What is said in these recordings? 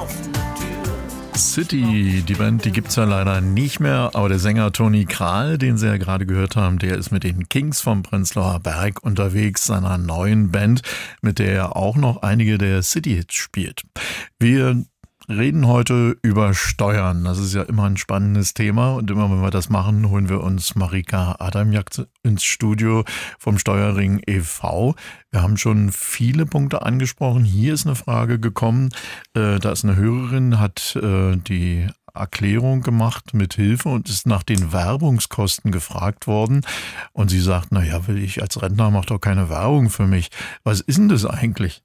City, die Band, die gibt's ja leider nicht mehr, aber der Sänger Toni Kral, den Sie ja gerade gehört haben, der ist mit den Kings vom Prenzlauer Berg unterwegs, seiner neuen Band, mit der er auch noch einige der City-Hits spielt. Wir reden heute über Steuern. Das ist ja immer ein spannendes Thema und immer wenn wir das machen, holen wir uns Marika Adamjak ins Studio vom Steuerring e.V. Wir haben schon viele Punkte angesprochen. Hier ist eine Frage gekommen. Da ist eine Hörerin, hat die Erklärung gemacht mit Hilfe und ist nach den Werbungskosten gefragt worden. Und sie sagt, naja, ich als Rentner mache doch keine Werbung für mich. Was ist denn das eigentlich?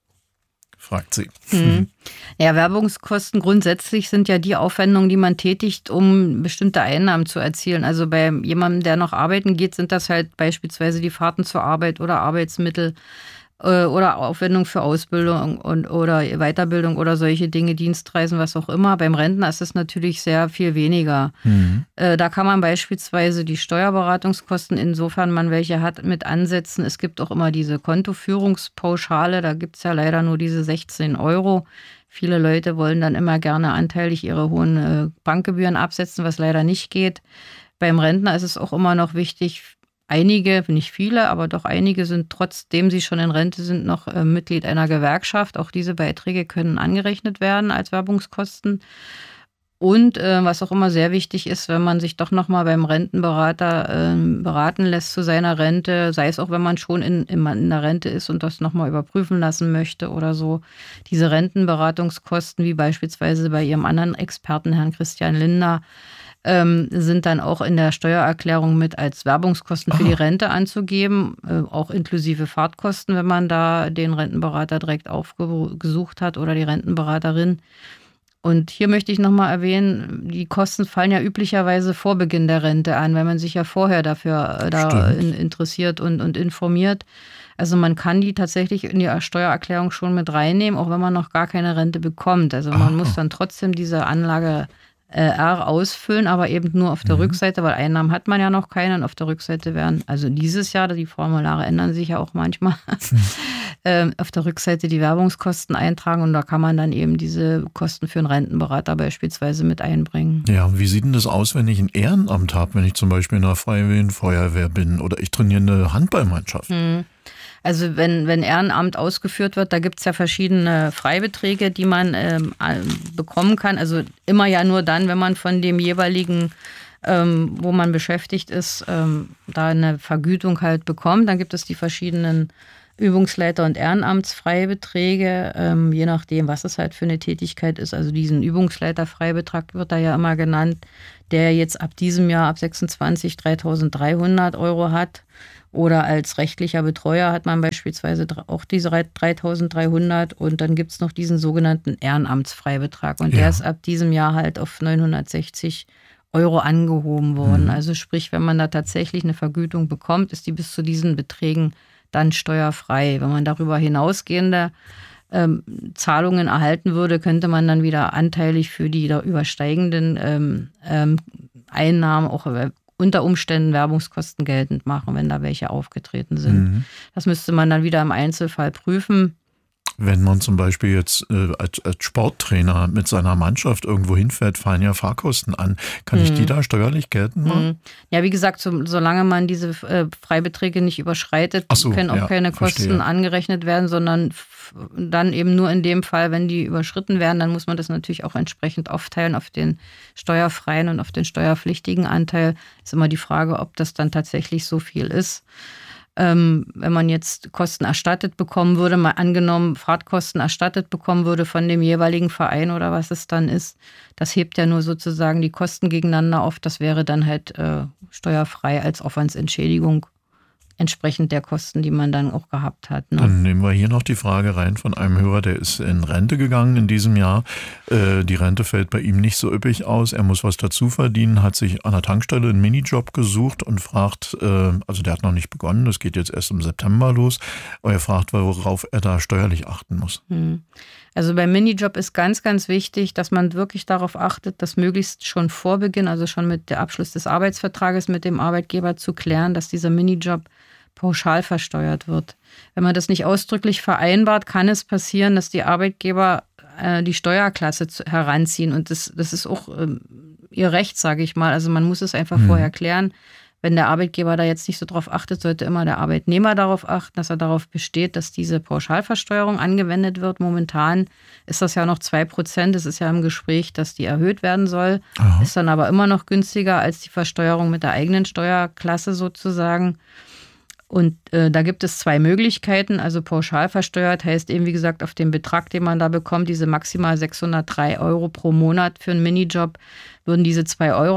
Fragt sie. Ja, Werbungskosten grundsätzlich sind ja die Aufwendungen, die man tätigt, um bestimmte Einnahmen zu erzielen. Also bei jemandem, der noch arbeiten geht, sind das halt beispielsweise die Fahrten zur Arbeit oder Arbeitsmittel oder Aufwendungen für Ausbildung oder Weiterbildung oder solche Dinge, Dienstreisen, was auch immer. Beim Rentner ist es natürlich sehr viel weniger. Da kann man beispielsweise die Steuerberatungskosten, insofern man welche hat, mit ansetzen. Es gibt auch immer diese Kontoführungspauschale, da gibt es ja leider nur diese 16 €. Viele Leute wollen dann immer gerne anteilig ihre hohen Bankgebühren absetzen, was leider nicht geht. Beim Rentner ist es auch immer noch wichtig, einige, nicht viele, aber doch einige sind, trotzdem sie schon in Rente sind, noch Mitglied einer Gewerkschaft. Auch diese Beiträge können angerechnet werden als Werbungskosten. Und was auch immer sehr wichtig ist, wenn man sich doch nochmal beim Rentenberater beraten lässt zu seiner Rente, sei es auch, wenn man schon in der Rente ist und das nochmal überprüfen lassen möchte oder so. Diese Rentenberatungskosten, wie beispielsweise bei Ihrem anderen Experten, Herrn Christian Lindner, sind dann auch in der Steuererklärung mit als Werbungskosten für die Rente anzugeben, auch inklusive Fahrtkosten, wenn man da den Rentenberater direkt aufgesucht hat oder die Rentenberaterin. Und hier möchte ich nochmal erwähnen, die Kosten fallen ja üblicherweise vor Beginn der Rente an, wenn man sich ja vorher dafür interessiert und informiert. Also man kann die tatsächlich in die Steuererklärung schon mit reinnehmen, auch wenn man noch gar keine Rente bekommt. Also man muss dann trotzdem diese Anlage R ausfüllen, aber eben nur auf der Rückseite, weil Einnahmen hat man ja noch keine und auf der Rückseite werden, also dieses Jahr, die Formulare ändern sich ja auch manchmal, auf der Rückseite die Werbungskosten eintragen und da kann man dann eben diese Kosten für einen Rentenberater beispielsweise mit einbringen. Ja, wie sieht denn das aus, wenn ich ein Ehrenamt habe, wenn ich zum Beispiel in der Freiwilligen Feuerwehr bin oder ich trainiere eine Handballmannschaft? Also wenn Ehrenamt ausgeführt wird, da gibt es ja verschiedene Freibeträge, die man bekommen kann. Also immer ja nur dann, wenn man von dem jeweiligen, wo man beschäftigt ist, da eine Vergütung halt bekommt. Dann gibt es die verschiedenen Übungsleiter- und Ehrenamtsfreibeträge, je nachdem, was es halt für eine Tätigkeit ist. Also diesen Übungsleiterfreibetrag wird da ja immer genannt, der jetzt ab diesem Jahr, ab 26, 3.300 € hat. Oder als rechtlicher Betreuer hat man beispielsweise auch diese 3.300 und dann gibt es noch diesen sogenannten Ehrenamtsfreibetrag und der ist ab diesem Jahr halt auf 960 € angehoben worden. Also sprich, wenn man da tatsächlich eine Vergütung bekommt, ist die bis zu diesen Beträgen dann steuerfrei. Wenn man darüber hinausgehende Zahlungen erhalten würde, könnte man dann wieder anteilig für die da übersteigenden Einnahmen auch unter Umständen Werbungskosten geltend machen, wenn da welche aufgetreten sind. Das müsste man dann wieder im Einzelfall prüfen. Wenn man zum Beispiel jetzt als Sporttrainer mit seiner Mannschaft irgendwo hinfährt, fallen ja Fahrkosten an. Kann ich die da steuerlich geltend machen? Ja, wie gesagt, solange man diese Freibeträge nicht überschreitet, können auch keine Kosten angerechnet werden, sondern dann eben nur in dem Fall, wenn die überschritten werden, dann muss man das natürlich auch entsprechend aufteilen auf den steuerfreien und auf den steuerpflichtigen Anteil. Ist immer die Frage, ob das dann tatsächlich so viel ist. Wenn man jetzt Kosten erstattet bekommen würde, mal angenommen Fahrtkosten erstattet bekommen würde von dem jeweiligen Verein oder was es dann ist, das hebt ja nur sozusagen die Kosten gegeneinander auf. Das wäre dann halt steuerfrei als Aufwandsentschädigung entsprechend der Kosten, die man dann auch gehabt hat. Ne? Dann nehmen wir hier noch die Frage rein von einem Hörer, der ist in Rente gegangen in diesem Jahr. Die Rente fällt bei ihm nicht so üppig aus. Er muss was dazu verdienen, hat sich an der Tankstelle einen Minijob gesucht und fragt, also der hat noch nicht begonnen, das geht jetzt erst im September los, aber er fragt, worauf er da steuerlich achten muss. Also beim Minijob ist ganz, ganz wichtig, dass man wirklich darauf achtet, dass möglichst schon vor Beginn, also schon mit dem Abschluss des Arbeitsvertrages mit dem Arbeitgeber zu klären, dass dieser Minijob pauschal versteuert wird. Wenn man das nicht ausdrücklich vereinbart, kann es passieren, dass die Arbeitgeber die Steuerklasse heranziehen. Und das ist auch ihr Recht, sage ich mal. Also man muss es einfach vorher klären. Wenn der Arbeitgeber da jetzt nicht so drauf achtet, sollte immer der Arbeitnehmer darauf achten, dass er darauf besteht, dass diese Pauschalversteuerung angewendet wird. Momentan ist das ja noch 2%. Es ist ja im Gespräch, dass die erhöht werden soll. Aha. Ist dann aber immer noch günstiger als die Versteuerung mit der eigenen Steuerklasse sozusagen. Und da gibt es 2 Möglichkeiten. Also pauschal versteuert heißt eben, wie gesagt, auf den Betrag, den man da bekommt, diese maximal 603 € pro Monat für einen Minijob, würden diese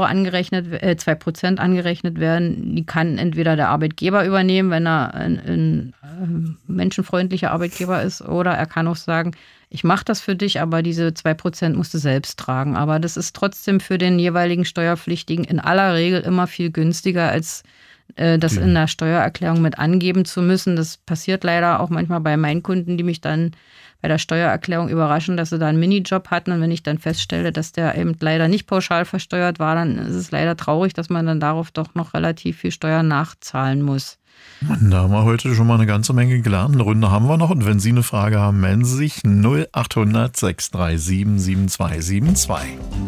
2% angerechnet werden. Die kann entweder der Arbeitgeber übernehmen, wenn er ein menschenfreundlicher Arbeitgeber ist, oder er kann auch sagen, ich mache das für dich, aber diese 2% musst du selbst tragen. Aber das ist trotzdem für den jeweiligen Steuerpflichtigen in aller Regel immer viel günstiger, als das in der Steuererklärung mit angeben zu müssen. Das passiert leider auch manchmal bei meinen Kunden, die mich dann bei der Steuererklärung überraschen, dass sie da einen Minijob hatten. Und wenn ich dann feststelle, dass der eben leider nicht pauschal versteuert war, dann ist es leider traurig, dass man dann darauf doch noch relativ viel Steuern nachzahlen muss. Mann, da haben wir heute schon mal eine ganze Menge gelernt. Eine Runde haben wir noch. Und wenn Sie eine Frage haben, melden Sie sich 0800 637 7272.